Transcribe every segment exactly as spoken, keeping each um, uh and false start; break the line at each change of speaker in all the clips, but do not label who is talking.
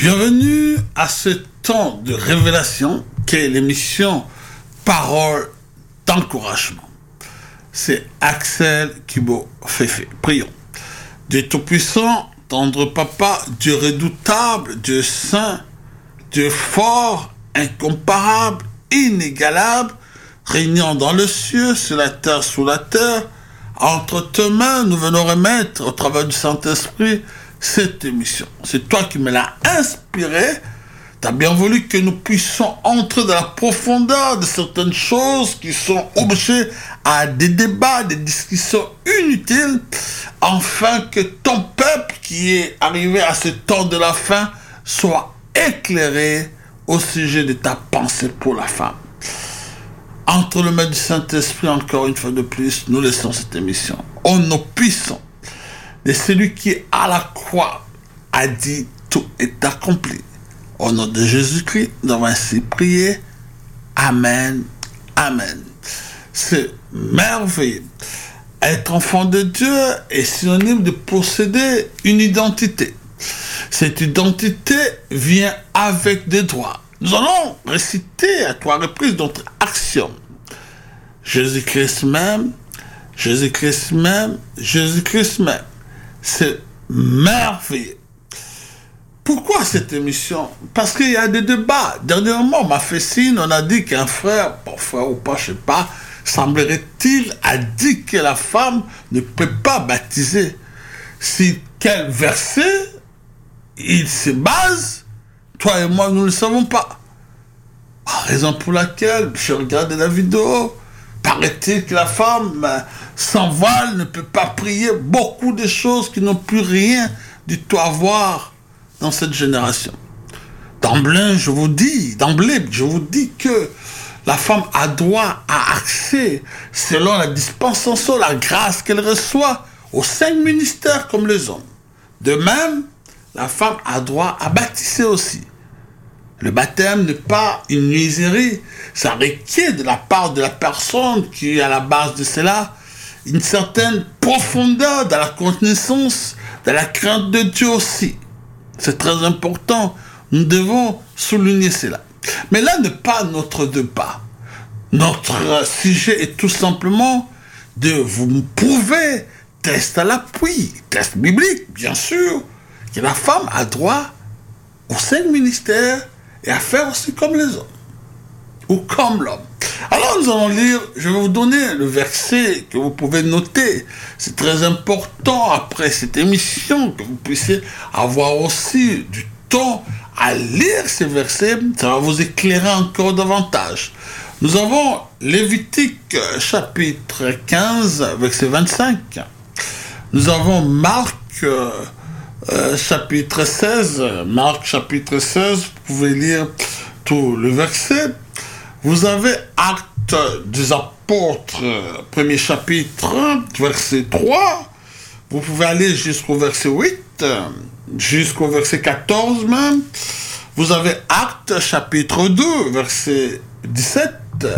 Bienvenue à ce temps de révélation qu'est l'émission Parole d'encouragement. C'est Axel Kibo Fefe. Prions. Dieu Tout-Puissant, tendre Papa, Dieu redoutable, Dieu saint, Dieu fort, incomparable, inégalable, régnant dans le ciel, sur la terre, sous la terre, entre tes mains, nous venons remettre au travers du Saint-Esprit cette émission. C'est toi qui me l'as inspiré. Tu as bien voulu que nous puissions entrer dans la profondeur de certaines choses qui sont objet à des débats, des discussions inutiles, afin que ton peuple qui est arrivé à ce temps de la fin soit éclairé au sujet de ta pensée pour la femme. Entre le maître du Saint-Esprit, encore une fois de plus, nous laissons cette émission. Au nom puissant de celui qui, à la croix, a dit tout est accompli. Au nom de Jésus-Christ, nous avons ainsi prié. Amen. Amen. C'est merveilleux. Être enfant de Dieu est synonyme de posséder une identité. Cette identité vient avec des droits. Nous allons réciter à trois reprises notre axiome. Jésus-Christ même, Jésus-Christ même, Jésus-Christ même. C'est merveilleux. Pourquoi cette émission? Parce qu'il y a des débats. Dernièrement, on m'a fait signe, on a dit qu'un frère, bon frère ou pas, je sais pas, semblerait-il, a dit que la femme ne peut pas baptiser. Si quel verset il se base, toi et moi, nous ne le savons pas. Raison pour laquelle, je regardais la vidéo, paraît-il que la femme sans voile ne peut pas prier, beaucoup de choses qui n'ont plus rien du tout à voir dans cette génération. D'emblée, je vous dis, d'emblée, je vous dis que la femme a droit à accès, selon la dispensation, la grâce qu'elle reçoit, aux cinq ministères comme les hommes. De même, la femme a droit à baptiser aussi. Le baptême n'est pas une niaiserie, ça requiert de la part de la personne qui est à la base de cela une certaine profondeur dans la connaissance, dans la crainte de Dieu aussi. C'est très important, nous devons souligner cela. Mais là n'est pas notre débat. Notre sujet est tout simplement de vous prouver, test à l'appui, test biblique, bien sûr, que la femme a droit aux cinq ministères et à faire aussi comme les hommes, ou comme l'homme. Alors nous allons lire, je vais vous donner le verset que vous pouvez noter. C'est très important après cette émission que vous puissiez avoir aussi du temps à lire ces versets. Ça va vous éclairer encore davantage. Nous avons Lévitique chapitre quinze, verset vingt-cinq. Nous avons Marc euh, euh, chapitre seize. Marc chapitre seize, vous pouvez lire tout le verset. Vous avez Actes des Apôtres, premier chapitre, verset trois. Vous pouvez aller jusqu'au verset huit, jusqu'au verset quatorze même. Vous avez Actes chapitre deux, verset dix-sept.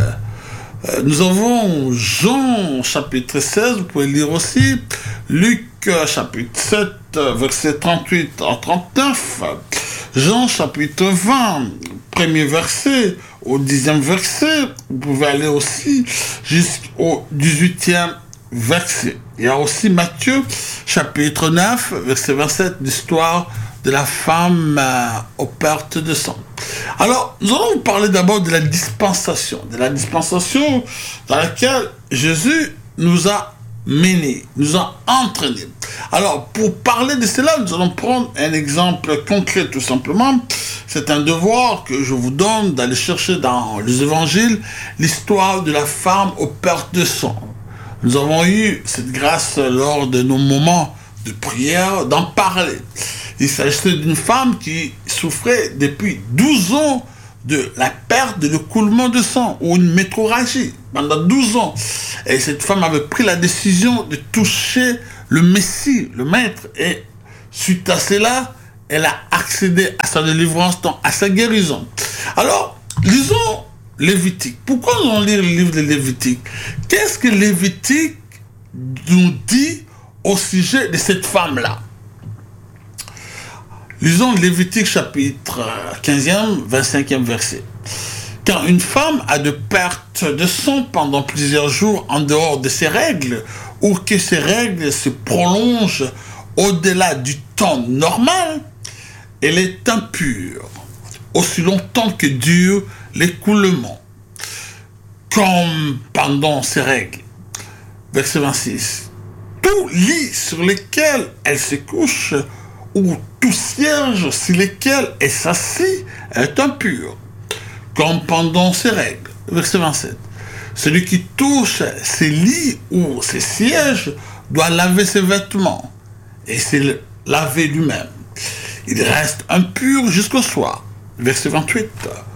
Nous avons Jean chapitre seize, vous pouvez lire aussi. Luc chapitre sept, verset trente-huit à trente-neuf. Jean chapitre vingt, premier verset au dixième verset. Vous pouvez aller aussi jusqu'au dix-huitième verset. Il y a aussi Matthieu chapitre neuf, verset vingt-sept, l'histoire de la femme euh, aux pertes de sang. Alors, nous allons vous parler d'abord de la dispensation, de la dispensation dans laquelle Jésus nous a menés, nous a entraînés. Alors, pour parler de cela, nous allons prendre un exemple concret, tout simplement. C'est un devoir que je vous donne d'aller chercher dans les évangiles l'histoire de la femme aux pertes de sang. Nous avons eu cette grâce lors de nos moments de prière d'en parler. Il s'agissait d'une femme qui souffrait depuis douze ans de la perte de l'écoulement de sang ou une métrorragie pendant douze ans. Et cette femme avait pris la décision de toucher le Messie, le Maître. Et suite à cela, elle a accédé à sa délivrance, à sa guérison. Alors, lisons Lévitique. Pourquoi nous allons lire le livre de Lévitique? Qu'est-ce que Lévitique nous dit au sujet de cette femme-là? Lisons Lévitique chapitre quinzième, vingt-cinquième verset. Quand une femme a de perte de sang pendant plusieurs jours en dehors de ses règles, ou que ces règles se prolongent au-delà du temps normal, elle est impure aussi longtemps que dure l'écoulement, comme pendant ses règles. Verset vingt-six. Tout lit sur lequel elle se couche, ou tout siège sur lequel elle s'assit, est impur, comme pendant ses règles. Verset vingt-sept. Celui qui touche ses lits ou ses sièges doit laver ses vêtements et se laver lui-même. Il reste impur jusqu'au soir. Verset vingt-huit.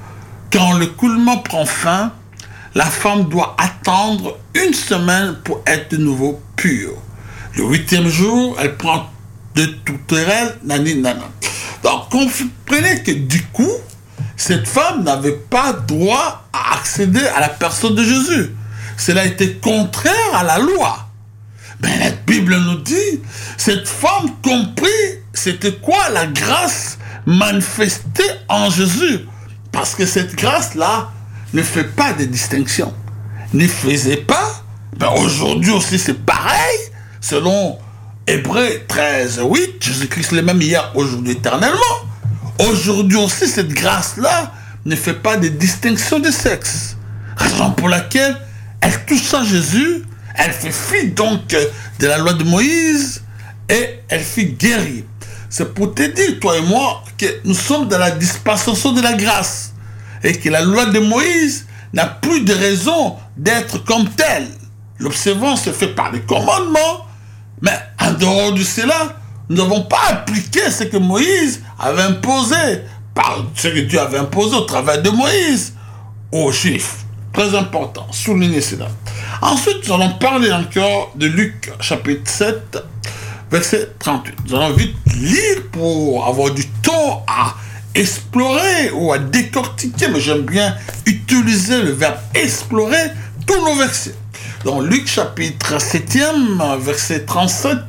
Quand le coulement prend fin, la femme doit attendre une semaine pour être de nouveau pure. Le huitième jour, elle prend de toute elle, nani nana. Donc, comprenez que du coup, cette femme n'avait pas droit à accéder à la personne de Jésus. Cela était contraire à la loi. Mais la Bible nous dit, cette femme comprit c'était quoi la grâce manifestée en Jésus. Parce que cette grâce-là ne fait pas de distinction. Ne faisait pas. Ben aujourd'hui aussi c'est pareil. Selon Hébreux treize, huit, Jésus-Christ est le même hier, aujourd'hui, éternellement. Aujourd'hui aussi, cette grâce-là ne fait pas de distinction de sexe. Raison pour laquelle elle touche à Jésus, elle fait fi donc de la loi de Moïse et elle fut guérie. C'est pour te dire, toi et moi, que nous sommes dans la dispensation de la grâce et que la loi de Moïse n'a plus de raison d'être comme telle. L'observance se fait par les commandements, mais en dehors de cela, nous n'avons pas appliqué ce que Moïse avait imposé, par ce que Dieu avait imposé au travers de Moïse aux Juifs. Très important, souligner cela. Ensuite, nous allons parler encore de Luc chapitre sept, verset trente-huit. Nous allons vite lire pour avoir du temps à explorer ou à décortiquer, mais j'aime bien utiliser le verbe explorer tous nos versets. Dans Luc chapitre sept, verset trente-sept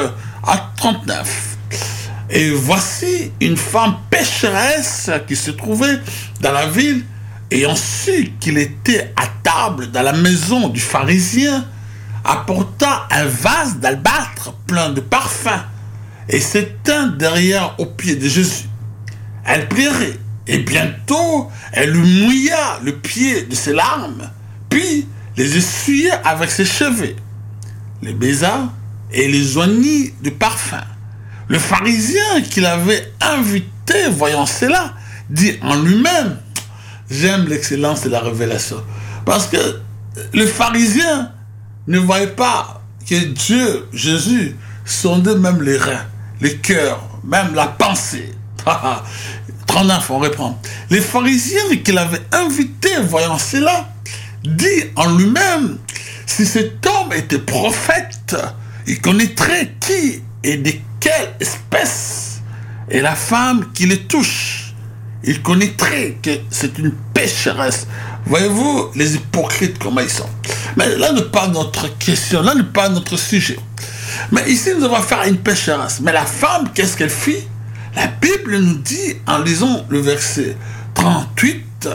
à trente-neuf. Et voici une femme pécheresse qui se trouvait dans la ville, ayant su qu'il était à table dans la maison du pharisien, apporta un vase d'albâtre plein de parfums et s'étint derrière aux pieds de Jésus. Elle pleurait et bientôt elle lui mouilla le pied de ses larmes, puis les essuya avec ses cheveux, les baisa et les oignit de parfum. Le pharisien qui l'avait invité, voyant cela, dit en lui-même, j'aime l'excellence de la révélation, parce que le pharisien ne voyait pas que Dieu, Jésus, sondait même les reins, les cœurs, même la pensée. trente-neuf, on reprend. Les pharisiens qui l'avaient invité, voyant cela, dit en lui-même, si cet homme était prophète, il connaîtrait qui et de quelle espèce est la femme qui le touche. Il connaîtrait que c'est une pécheresse. Voyez-vous les hypocrites comment ils sont. Mais là n'est pas notre question, là n'est pas notre sujet. Mais ici nous allons faire une pécheresse. Mais la femme, qu'est-ce qu'elle fit? La Bible nous dit, en lisant le verset trente-huit,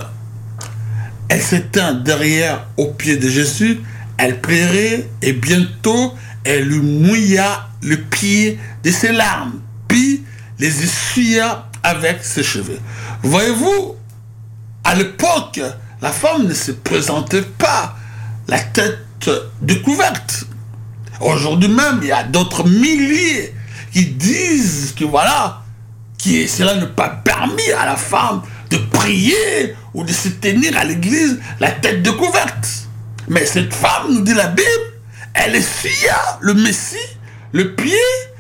elle s'étint derrière aux pieds de Jésus, elle pleurait et bientôt elle lui mouilla le pied de ses larmes, puis les essuya avec ses cheveux. Voyez-vous, à l'époque, la femme ne se présentait pas la tête découverte. Aujourd'hui même, il y a d'autres milliers qui disent que voilà, que cela n'est pas permis à la femme de prier ou de se tenir à l'église la tête découverte. Mais cette femme, nous dit la Bible, elle essuya le Messie, le pied,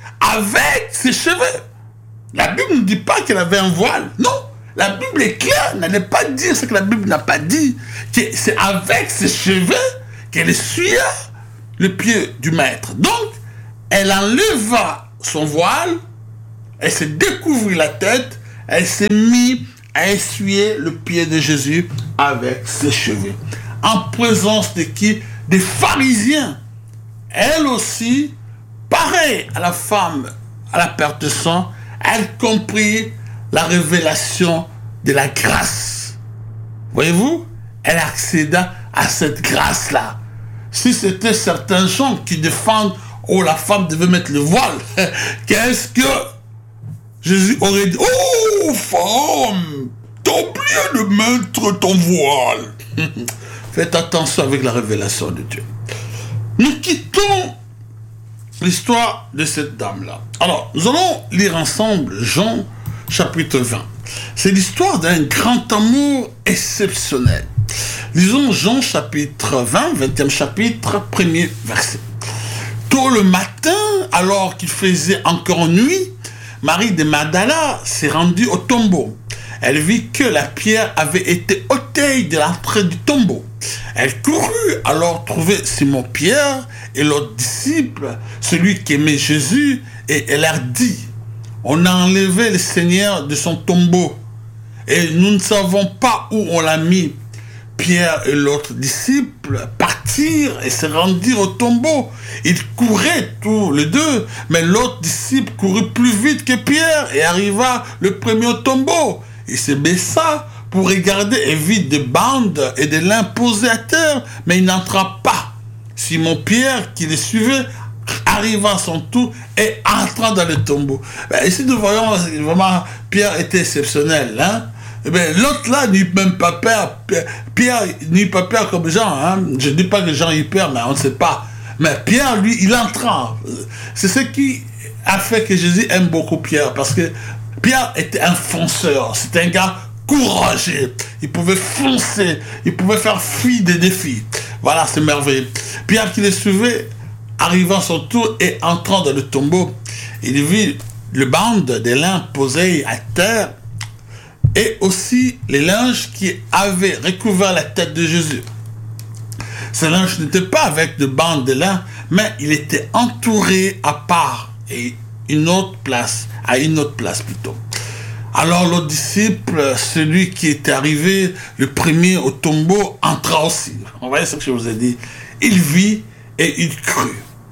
avec ses cheveux. La Bible ne dit pas qu'elle avait un voile. Non, la Bible est claire, n'allait pas dire ce que la Bible n'a pas dit. Que c'est avec ses cheveux qu'elle essuya le pied du maître. Donc, elle enleva son voile, elle s'est découvert la tête, elle s'est mise à essuyer le pied de Jésus avec ses cheveux. En présence de qui? Des pharisiens. Elle aussi, pareil à la femme à la perte de sang, elle comprit la révélation de la grâce. Voyez-vous, elle accéda à cette grâce-là. Si c'était certains gens qui défendent « Oh, la femme devait mettre le voile », qu'est-ce que Jésus aurait dit? « Oh, femme, t'as oublié de mettre ton voile. » Faites attention avec la révélation de Dieu. Nous quittons l'histoire de cette dame-là. Alors, nous allons lire ensemble Jean chapitre vingt. C'est l'histoire d'un grand amour exceptionnel. Lisons Jean chapitre vingt, vingtième chapitre, premier verset. Tôt le matin, alors qu'il faisait encore nuit, Marie de Magdala s'est rendue au tombeau. Elle vit que la pierre avait été ôtée de l'entrée du tombeau. Elle courut alors trouver Simon-Pierre et l'autre disciple, celui qui aimait Jésus, et elle leur dit, « On a enlevé le Seigneur de son tombeau, et nous ne savons pas où on l'a mis. » Pierre et l'autre disciple partirent et se rendirent au tombeau. Ils couraient tous les deux, mais l'autre disciple courut plus vite que Pierre et arriva le premier au tombeau. Il se baissa pour regarder et vit des bandes et des lins posés à terre, mais il n'entra pas. Simon-Pierre, qui les suivait, arriva à son tour et entra dans le tombeau. Ben, ici, nous voyons vraiment Pierre était exceptionnel, hein? Eh bien, l'autre là n'eut même pas peur. Pierre n'eut pas peur comme Jean. Hein? Je ne dis pas que Jean eut peur, mais on ne sait pas. Mais Pierre, lui, il entra. C'est ce qui a fait que Jésus aime beaucoup Pierre. Parce que Pierre était un fonceur. C'était un gars courageux. Il pouvait foncer. Il pouvait faire fi des défis. Voilà, c'est merveilleux. Pierre qui les suivait, arrivant à son tour et entrant dans le tombeau, il vit le bande des lins posés à terre, et aussi les linges qui avaient recouvert la tête de Jésus. Ces linges n'étaient pas avec de bandes de lin, mais il était entouré à part et une autre place, à une autre place plutôt. Alors l'autre disciple, celui qui était arrivé le premier au tombeau, entra aussi. Vous voyez ce que je vous ai dit. Il vit et il crut.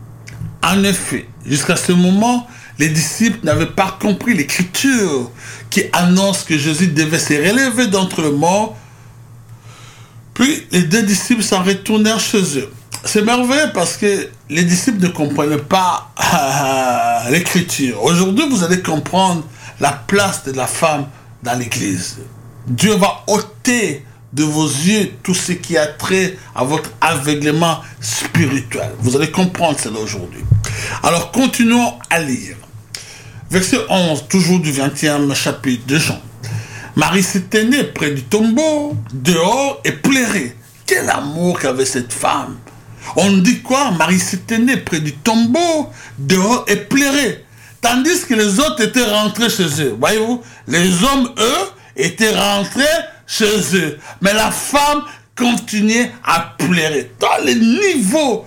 En effet, jusqu'à ce moment, les disciples n'avaient pas compris l'écriture qui annonce que Jésus devait se relever d'entre les morts. Puis les deux disciples s'en retournèrent chez eux. C'est merveilleux parce que les disciples ne comprenaient pas euh, l'écriture. Aujourd'hui, vous allez comprendre la place de la femme dans l'église. Dieu va ôter de vos yeux tout ce qui a trait à votre aveuglement spirituel. Vous allez comprendre cela aujourd'hui. Alors, continuons à lire. Verset onze, toujours du vingtième chapitre de Jean. Marie s'est tenue près du tombeau, dehors, et pleurait. Quel amour qu'avait cette femme! On dit quoi? Marie s'est tenue près du tombeau, dehors, et pleurait. Tandis que les autres étaient rentrés chez eux. Voyez-vous? Les hommes, eux, étaient rentrés chez eux. Mais la femme continuait à pleurer. Dans le niveau,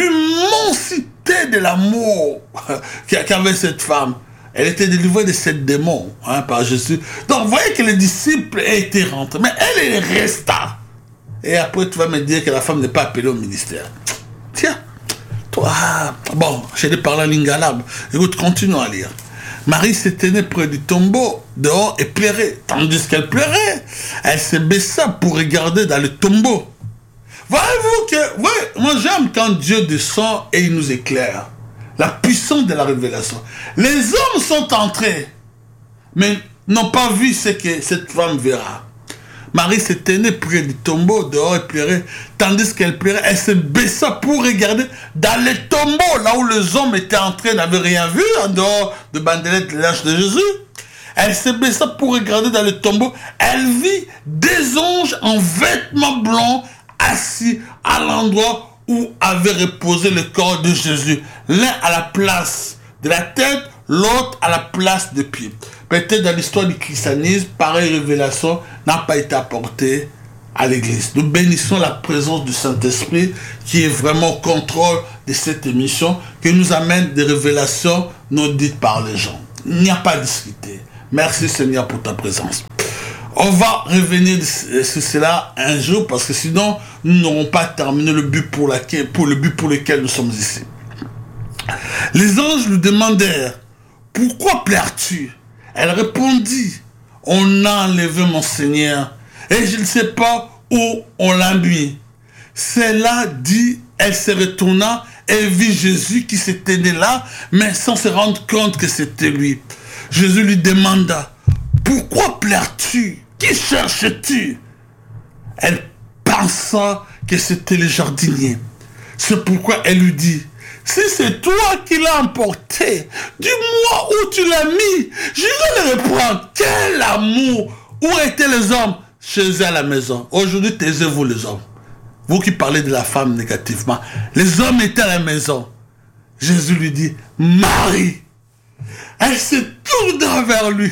l'immensité de l'amour qu'avait cette femme. Elle était délivrée de sept démons, hein, par Jésus. Donc, vous voyez que les disciples étaient rentrés. Mais elle, elle resta. Et après, tu vas me dire que la femme n'est pas appelée au ministère. Tiens, toi, bon, j'ai parlé en lingala. Écoute, continuons à lire. Marie se tenait près du tombeau, dehors, et pleurait. Tandis qu'elle pleurait, elle se baissa pour regarder dans le tombeau. Voyez-vous que, ouais, moi j'aime quand Dieu descend et il nous éclaire. La puissance de la révélation. Les hommes sont entrés, mais n'ont pas vu ce que cette femme verra. Marie se tenait près du tombeau, dehors, et pleurait. Tandis qu'elle pleurait, elle se baissa pour regarder dans le tombeau, là où les hommes étaient entrés, n'avaient rien vu, en dehors de bandelettes de l'âge de Jésus. Elle se baissa pour regarder dans le tombeau. Elle vit des anges en vêtements blancs assis à l'endroit où avait reposé le corps de Jésus. L'un à la place de la tête, l'autre à la place des pieds. Peut-être dans l'histoire du christianisme, pareille révélation n'a pas été apportée à l'église. Nous bénissons la présence du Saint-Esprit qui est vraiment au contrôle de cette émission, qui nous amène des révélations non dites par les gens. Il n'y a pas à discuter. Merci Seigneur pour ta présence. On va revenir sur cela un jour parce que sinon nous n'aurons pas terminé le but pour, laquelle, pour le but pour lequel nous sommes ici. Les anges lui demandèrent « Pourquoi pleures-tu » Elle répondit, on a enlevé mon Seigneur et je ne sais pas où on l'a mis. Cela dit, elle se retourna et vit Jésus qui s'était né là, mais sans se rendre compte que c'était lui. Jésus lui demanda, pourquoi pleures-tu? Qui cherches-tu? Elle pensa que c'était le jardinier. C'est pourquoi elle lui dit, si c'est toi qui l'as emporté, dis-moi où tu l'as mis. Je vais le reprendre. Quel amour! Où étaient les hommes? Chez eux à la maison. Aujourd'hui, taisez-vous les hommes. Vous qui parlez de la femme négativement. Les hommes étaient à la maison. Jésus lui dit, Marie. Elle se tourna vers lui.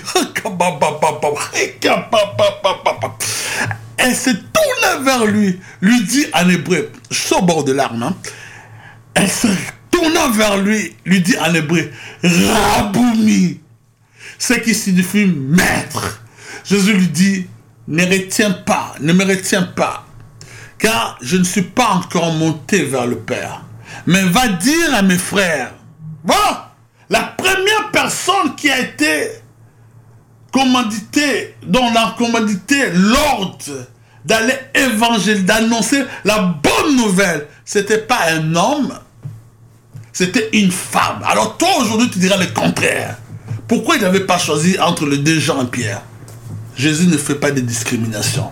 Elle se tourna vers lui. Lui dit en hébreu. Je suis au bord de larmes. Hein? Elle se tourna vers lui. Lui dit en hébreu. Rabouni. Ce qui signifie maître. Jésus lui dit. Ne retiens pas. Ne me retiens pas. Car je ne suis pas encore monté vers le Père. Mais va dire à mes frères. Voilà. La première personne qui a été commanditée, dont on a commandité l'ordre d'aller évangéliser, d'annoncer la bonne nouvelle, c'était pas un homme, c'était une femme. Alors toi aujourd'hui tu diras le contraire. Pourquoi il n'avait pas choisi entre les deux Jean et Pierre? Jésus ne fait pas de discrimination.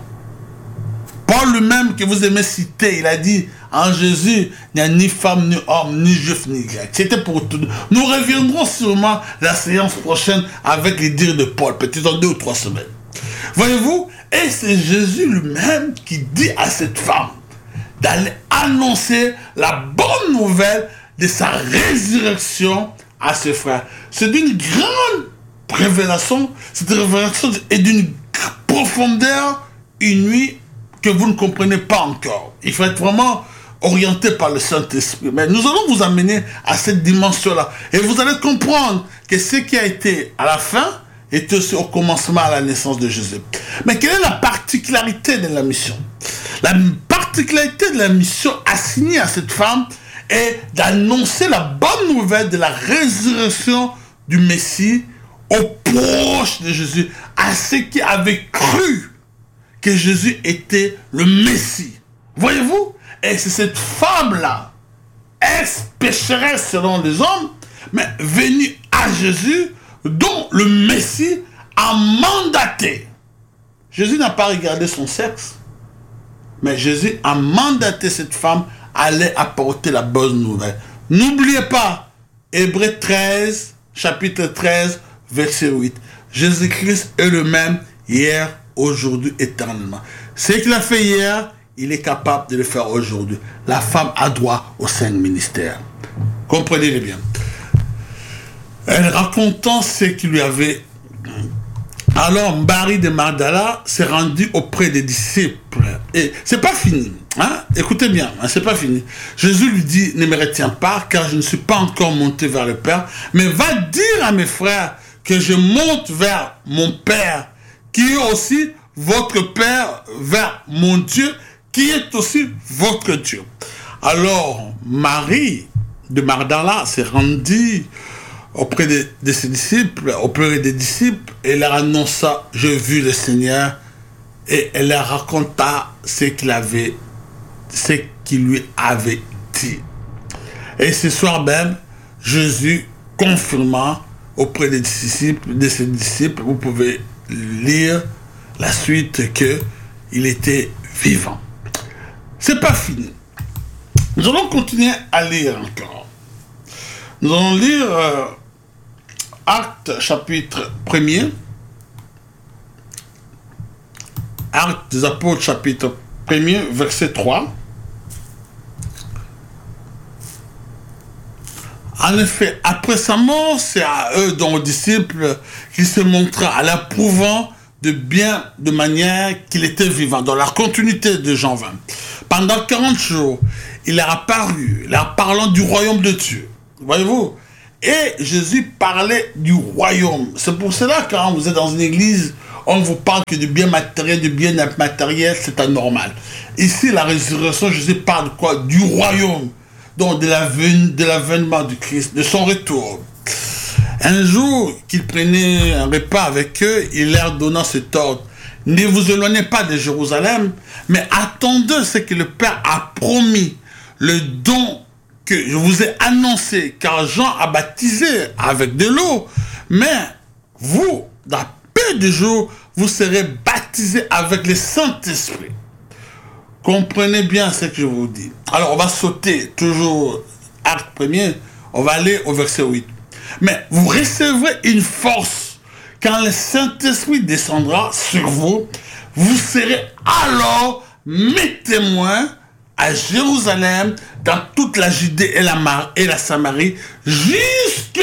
Paul lui-même que vous aimez citer, il a dit, en Jésus, il n'y a ni femme, ni homme, ni juif, ni grec. C'était pour tout. Nous reviendrons sûrement la séance prochaine avec les dires de Paul, peut-être dans deux ou trois semaines. Voyez-vous, et c'est Jésus lui-même qui dit à cette femme d'aller annoncer la bonne nouvelle de sa résurrection à ses frères. C'est d'une grande révélation, cette révélation est d'une profondeur inouïe que vous ne comprenez pas encore. Il faut être vraiment orienté par le Saint-Esprit. Mais nous allons vous amener à cette dimension-là. Et vous allez comprendre que ce qui a été à la fin était aussi au commencement à la naissance de Jésus. Mais quelle est la particularité de la mission? La particularité de la mission assignée à cette femme est d'annoncer la bonne nouvelle de la résurrection du Messie aux proches de Jésus, à ceux qui avaient cru que Jésus était le Messie. Voyez-vous? Et c'est cette femme-là, ex-pécheresse selon les hommes, mais venue à Jésus, dont le Messie a mandaté. Jésus n'a pas regardé son sexe, mais Jésus a mandaté cette femme à aller apporter la bonne nouvelle. N'oubliez pas, Hébreux treize, chapitre treize, verset huit. Jésus-Christ est le même hier, aujourd'hui, éternellement. Ce qu'il a fait hier, il est capable de le faire aujourd'hui. La femme a droit aux cinq ministères. Comprenez-le bien. Elle racontant ce qui lui avait... Alors, Marie de Magdala s'est rendue auprès des disciples. Et c'est pas fini. Hein? Écoutez bien, hein, c'est pas fini. Jésus lui dit, ne me retiens pas, car je ne suis pas encore monté vers le Père, mais va dire à mes frères que je monte vers mon Père, qui est aussi votre Père, vers mon Dieu, qui est aussi votre Dieu. Alors, Marie de Magdala s'est rendue auprès de, de ses disciples, auprès des disciples, et elle leur annonça, j'ai vu le Seigneur, et elle leur raconta ce qu'il avait, ce qu'il lui avait dit. Et ce soir même, Jésus confirma auprès des disciples, de ses disciples, vous pouvez lire la suite, que il était vivant. C'est pas fini. Nous allons continuer à lire encore. Nous allons lire euh, Actes chapitre premier. Actes des Apôtres chapitre premier, verset trois. En effet, après sa mort, c'est à eux, dont aux disciples, qu'il se montra à l'approuvant de bien de manière qu'il était vivant, dans la continuité de Jean vingt. Pendant quarante jours, il leur a paru, leur parlant du royaume de Dieu. Voyez-vous? Et Jésus parlait du royaume. C'est pour cela que quand vous êtes dans une église, on ne vous parle que du bien matériel, du bien immatériel, c'est anormal. Ici, la résurrection, Jésus parle de quoi? Du royaume. Donc, de l'avènement du Christ, de son retour. Un jour qu'il prenait un repas avec eux, il leur donna cet ordre. Ne vous éloignez pas de Jérusalem, mais attendez ce que le Père a promis, le don que je vous ai annoncé, car Jean a baptisé avec de l'eau, mais vous, dans peu de jours, vous serez baptisés avec le Saint-Esprit. Comprenez bien ce que je vous dis. Alors, on va sauter toujours acte premier, on va aller au verset huit. Mais vous recevrez une force quand le Saint-Esprit descendra sur vous. Vous serez alors mes témoins à Jérusalem, dans toute la Judée et la, Mar et la Samarie, jusqu'au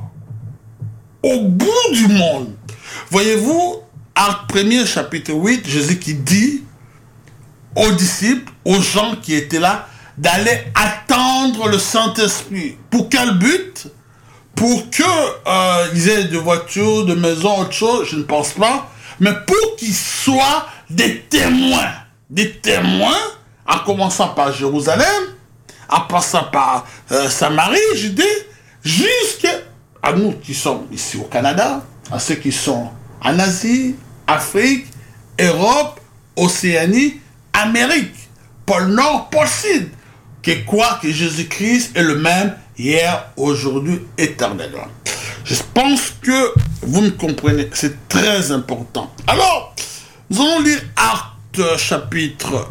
bout du monde. Voyez-vous, acte premier, chapitre huit, Jésus qui dit aux disciples, aux gens qui étaient là, d'aller attendre le Saint-Esprit. Pour quel but? Pour que euh, ils aient de voitures, de maisons, autre chose, je ne pense pas, mais pour qu'ils soient des témoins. Des témoins, en commençant par Jérusalem, en passant par euh, Samarie, Judée, jusqu'à nous qui sommes ici au Canada, à ceux qui sont en Asie, Afrique, Europe, Océanie, Amérique, pôle Nord, pôle Sud. Que quoi que Jésus-Christ est le même hier, aujourd'hui, éternellement. Je pense que vous me comprenez, c'est très important. Alors, nous allons lire Actes chapitre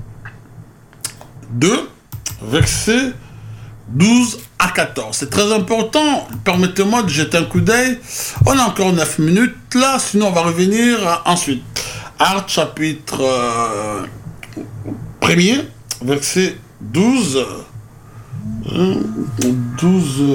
deux, versets douze à quatorze. C'est très important. Permettez-moi de jeter un coup d'œil. On a encore neuf minutes là, sinon on va revenir ensuite. Actes chapitre euh, premier, verset douze. douze.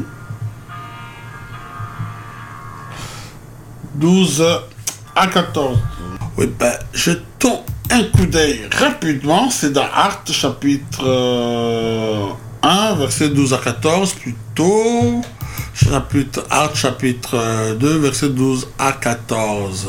douze à quatorze. Oui, ben, jetons un coup d'œil rapidement. C'est dans Actes chapitre euh, un, verset douze à quatorze, plutôt. Chapitre, Actes chapitre deux, verset douze à quatorze.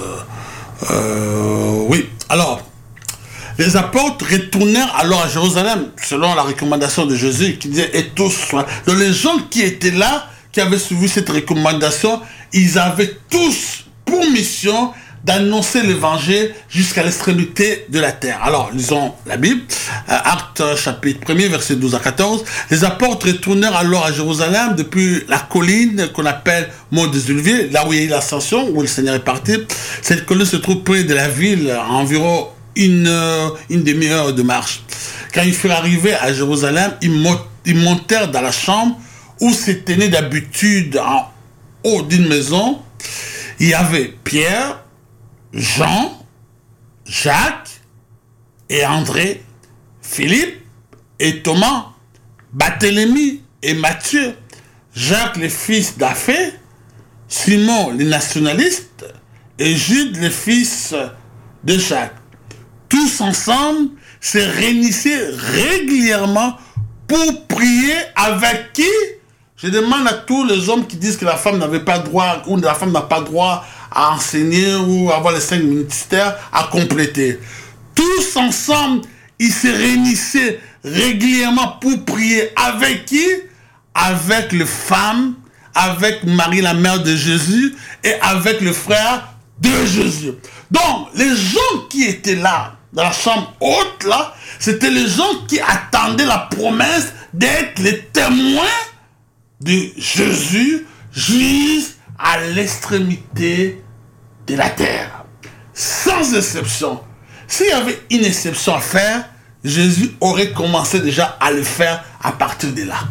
Euh, oui, alors, les apôtres retournèrent alors à Jérusalem, selon la recommandation de Jésus, qui disait, et tous soient. Donc les gens qui étaient là, qui avaient suivi cette recommandation, ils avaient tous pour mission d'annoncer l'évangile jusqu'à l'extrémité de la terre. Alors, lisons la Bible, Actes chapitre premier, verset douze à quatorze. Les apôtres retournèrent alors à Jérusalem depuis la colline qu'on appelle Mont des Oliviers, là où il y a eu l'ascension, où le Seigneur est parti. Cette colline se trouve près de la ville, à environ une, une demi-heure de marche. Quand ils furent arrivés à Jérusalem, ils, mont, ils montèrent dans la chambre où se tenait d'habitude en haut d'une maison. Il y avait Pierre, Jean, Jacques et André, Philippe et Thomas, Barthélemy et Matthieu, Jacques le fils d'Aphée, Simon le nationaliste et Jude le fils de Jacques. Tous ensemble se réunissaient régulièrement pour prier avec qui? Je demande à tous les hommes qui disent que la femme n'avait pas droit, ou la femme n'a pas droit à enseigner ou avoir les cinq ministères à compléter. Tous ensemble, ils se réunissaient régulièrement pour prier avec qui? Avec les femmes, avec Marie, la mère de Jésus, et avec le frère de Jésus. Donc, les gens qui étaient là, dans la chambre haute, là, c'était les gens qui attendaient la promesse d'être les témoins de Jésus jusqu'à l'extrémité de la terre. Sans exception. S'il y avait une exception à faire, Jésus aurait commencé déjà à le faire à partir de là.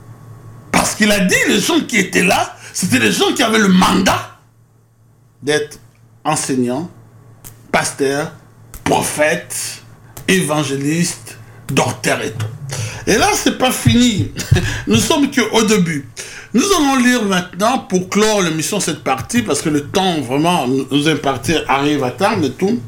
Parce qu'il a dit, les gens qui étaient là, c'était les gens qui avaient le mandat d'être enseignants, pasteurs, prophètes, évangélistes, docteurs et tout. Et là, c'est pas fini. Nous sommes qu'au début. Nous allons lire maintenant, pour clore l'émission, cette partie, parce que le temps, vraiment, nous imparti arrive à terme et tout.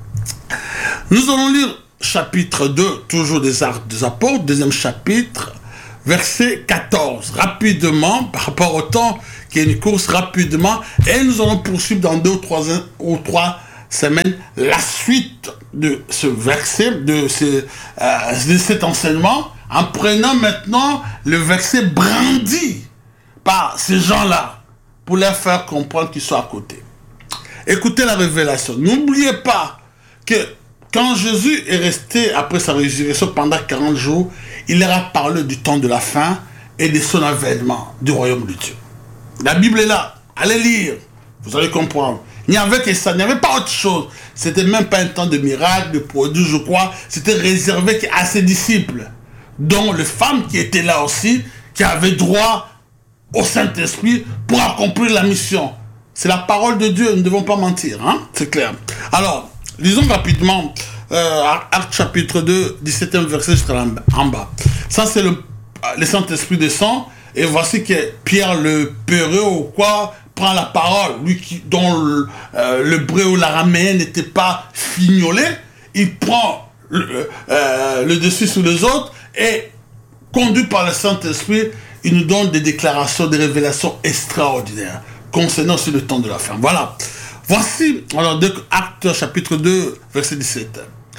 Nous allons lire chapitre deux, toujours des Actes des Apôtres, deuxième chapitre, verset quatorze. Rapidement, par rapport au temps, qui est une course rapidement, et nous allons poursuivre dans deux ou trois, ou trois semaines la suite de ce verset, de, ce, euh, de cet enseignement, en prenant maintenant le verset brandi par ces gens-là. pour leur faire comprendre qu'ils sont à côté. Écoutez la révélation. N'oubliez pas que quand Jésus est resté après sa résurrection pendant quarante jours, il leur a parlé du temps de la fin et de son avènement du royaume de Dieu. La Bible est là. Allez lire. Vous allez comprendre. Il n'y avait que ça. Il n'y avait pas autre chose. C'était même pas un temps de miracle, de produits, je crois. C'était réservé à ses disciples, dont les femmes qui étaient là aussi, qui avaient droit au Saint-Esprit pour accomplir la mission. C'est la parole de Dieu, nous ne devons pas mentir, hein? C'est clair. Alors, lisons rapidement euh, Actes chapitre deux, dix-septième verset jusqu'à en bas. Ça, c'est le, le Saint-Esprit descend, et voici que Pierre le Peureux ou quoi prend la parole, lui qui, dont euh, l'hébreu ou l'araméen n'était pas fignolé, il prend le, euh, le dessus sur les autres, et conduit par le Saint-Esprit, il nous donne des déclarations, des révélations extraordinaires concernant aussi le temps de la fin. Voilà. Voici, alors, Actes chapitre deux, verset dix-sept.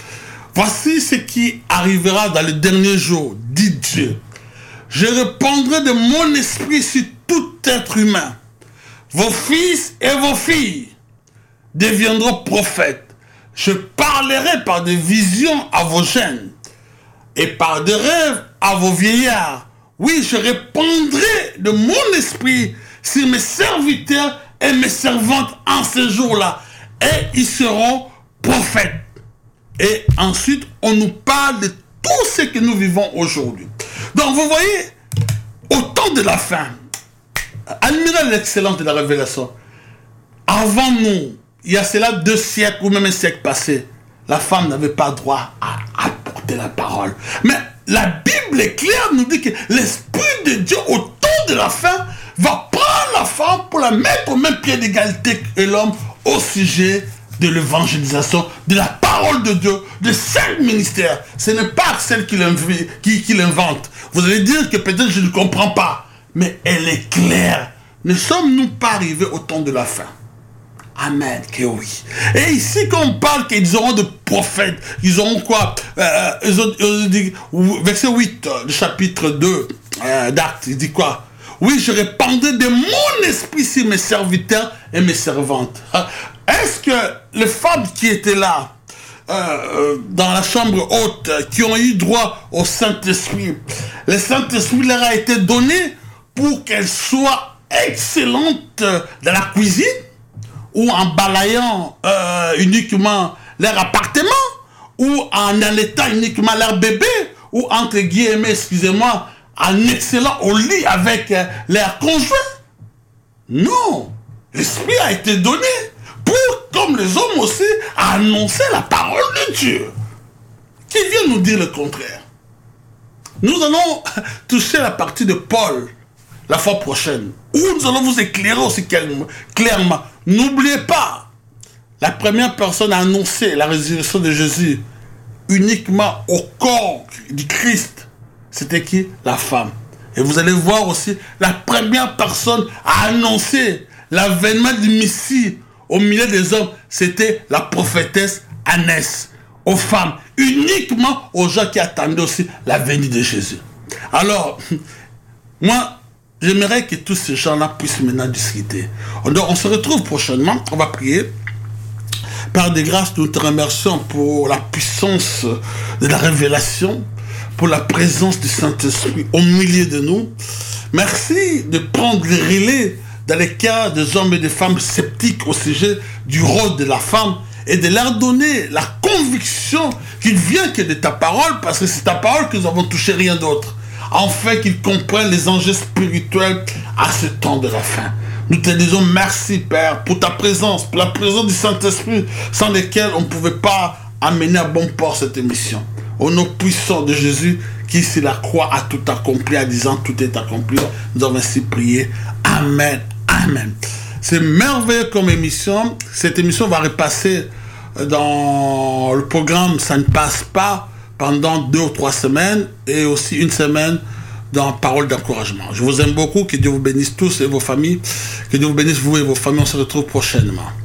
Voici ce qui arrivera dans les derniers jours, dit Dieu. Je répandrai de mon esprit sur tout être humain. Vos fils et vos filles deviendront prophètes. Je parlerai par des visions à vos jeunes et par des rêves à vos vieillards. Oui, je répandrai de mon esprit sur mes serviteurs et mes servantes en ce jour-là, et ils seront prophètes. Et ensuite, on nous parle de tout ce que nous vivons aujourd'hui. Donc, vous voyez, au temps de la fin, admirez l'excellence de la révélation. Avant nous, il y a cela deux siècles ou même un siècle passé, la femme n'avait pas droit à apporter la parole. Mais la Bible est claire, nous dit que l'Esprit de Dieu, au temps de la fin, va prendre la femme pour la mettre au même pied d'égalité que l'homme au sujet de l'évangélisation, de la parole de Dieu, de cinq ministères. Ce n'est pas celle qui l'invente. Vous allez dire que peut-être je ne comprends pas, mais elle est claire. Ne sommes-nous pas arrivés au temps de la fin? Amen, que oui. Et ici, quand on parle qu'ils auront des prophètes, ils auront quoi euh, ils ont, ils ont, verset huit du chapitre deux euh, d'Actes, il dit quoi? Oui, je répandrai de mon esprit sur mes serviteurs et mes servantes. Est-ce que les femmes qui étaient là, euh, dans la chambre haute, qui ont eu droit au Saint-Esprit, le Saint-Esprit leur a été donné pour qu'elles soient excellentes dans la cuisine, ou en balayant euh, uniquement leur appartement, ou en allaitant uniquement leur bébé, ou entre guillemets, excusez-moi, en excellant au lit avec euh, leur conjoint? Non, l'Esprit a été donné pour, comme les hommes aussi, annoncer la parole de Dieu. Qui vient nous dire le contraire? Nous allons toucher la partie de Paul la fois prochaine, où nous allons vous éclairer aussi clairement. N'oubliez pas, la première personne à annoncer la résurrection de Jésus uniquement au corps du Christ, c'était qui? La femme. Et vous allez voir aussi, la première personne à annoncer l'avènement du Messie au milieu des hommes, c'était la prophétesse Annès, aux femmes, uniquement aux gens qui attendaient aussi la venue de Jésus. Alors, moi, j'aimerais que tous ces gens-là puissent maintenant discuter. Donc, on se retrouve prochainement, on va prier. Par des grâces, nous te remercions pour la puissance de la révélation, pour la présence du Saint-Esprit au milieu de nous. Merci de prendre le relais dans les cas des hommes et des femmes sceptiques au sujet du rôle de la femme et de leur donner la conviction qu'il vient que de ta parole, parce que c'est ta parole que nous avons touché, rien d'autre. Enfin qu'ils comprennent les enjeux spirituels à ce temps de la fin. Nous te disons merci, Père, pour ta présence, pour la présence du Saint-Esprit, sans lequel on ne pouvait pas amener à bon port cette émission. Au nom puissant de Jésus, qui sur la croix a tout accompli, en disant tout est accompli, nous avons ainsi prié. Amen, amen. C'est merveilleux comme émission. Cette émission va repasser dans le programme Ça ne passe pas pendant deux ou trois semaines, et aussi une semaine dans Parole d'encouragement. Je vous aime beaucoup, que Dieu vous bénisse tous et vos familles, que Dieu vous bénisse vous et vos familles, on se retrouve prochainement.